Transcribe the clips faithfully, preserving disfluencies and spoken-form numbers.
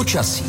Počasí.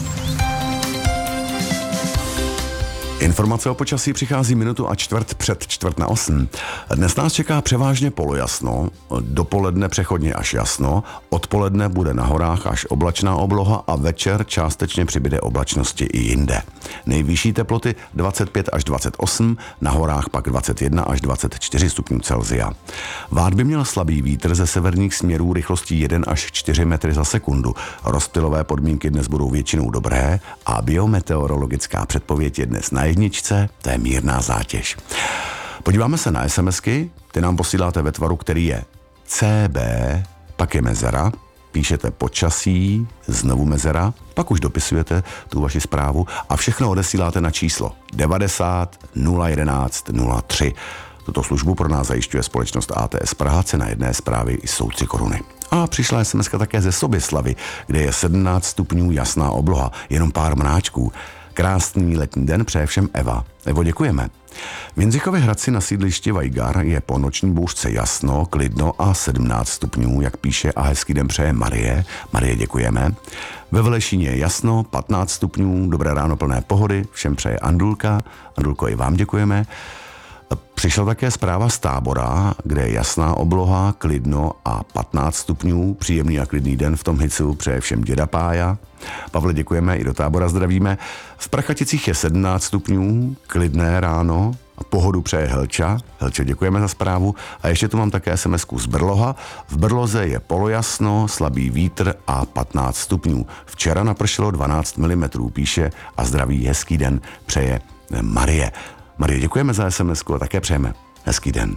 Informace o počasí přichází minutu a čtvrt před čtvrt na osm. Dnes nás čeká převážně polojasno, dopoledne přechodně až jasno, odpoledne bude na horách až oblačná obloha a večer částečně přibyde oblačnosti i jinde. Nejvyšší teploty dvacet pět až dvacet osm, na horách pak dvacet jedna až dvacet čtyři stupňů Celsia. Vát by měl slabý vítr ze severních směrů rychlostí jedna až čtyři metry za sekundu. Rozptylové podmínky dnes budou většinou dobré a biometeorologická předpověď je dnes na jedničce, to je mírná zátěž. Podíváme se na SMSky, ty nám posíláte ve tvaru, který je C B, pak je mezera, píšete počasí, znovu mezera, pak už dopisujete tu vaši zprávu a všechno odesíláte na číslo devadesát nula jedenáct nula tři. Tuto službu pro nás zajišťuje společnost A T S Praha, cena jedné zprávy jsou tři koruny. A přišla SMSka také ze Soběslavy, kde je sedmnáct stupňů jasná obloha, jenom pár mráčků. Krásný letní den přeje všem Eva. Evo, děkujeme. V Jindřichově Hradci na sídlišti Vajgar je po noční bouřce jasno, klidno a sedmnáct stupňů, jak píše a hezký den přeje Marie. Marie, děkujeme. Ve Velešíně je jasno, patnáct stupňů, dobré ráno plné pohody, všem přeje Andulka. Andulko, i vám děkujeme. Přišla také zpráva z Tábora, kde je jasná obloha, klidno a patnáct stupňů. Příjemný a klidný den v tom hicu přeje všem děda Pája. Pavle, děkujeme, i do Tábora zdravíme. V Prachaticích je sedmnáct stupňů, klidné ráno a pohodu přeje Helča. Helče, děkujeme za zprávu. A ještě tu mám také SMSku z Brloha. V Brloze je polojasno, slabý vítr a patnáct stupňů. Včera napršelo dvanáct milimetrů, píše a zdraví hezký den přeje Marie. Marie, děkujeme za SMSku a také přejeme hezký den.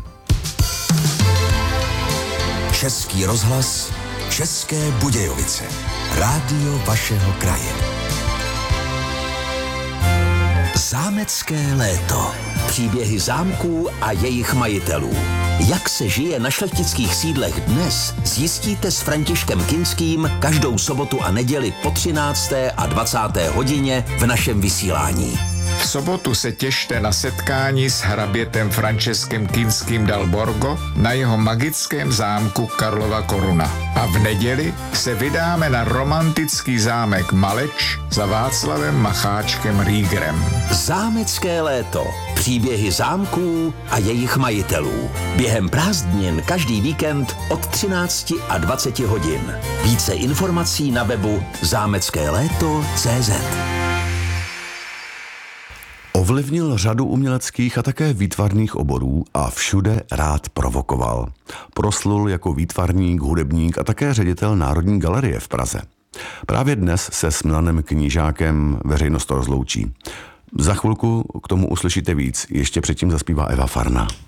Český rozhlas, České Budějovice. Rádio vašeho kraje. Zámecké léto. Příběhy zámků a jejich majitelů. Jak se žije na šlechtických sídlech dnes, zjistíte s Františkem Kinským každou sobotu a neděli po třinácté a dvacáté hodině v našem vysílání. V sobotu se těšte na setkání s hrabětem Franceskem Kinským dal Borgo na jeho magickém zámku Karlova Koruna. A v neděli se vydáme na romantický zámek Maleč za Václavem Macháčkem Rýgrem. Zámecké léto. Příběhy zámků a jejich majitelů. Během prázdnin každý víkend od třinácti a dvaceti hodin. Více informací na webu zámecké léto tečka cé zet. Ovlivnil řadu uměleckých a také výtvarných oborů a všude rád provokoval. Proslul jako výtvarník, hudebník a také ředitel Národní galerie v Praze. Právě dnes se s Milanem Knížákem veřejnost rozloučí. Za chvilku k tomu uslyšíte víc, ještě předtím zaspívá Eva Farna.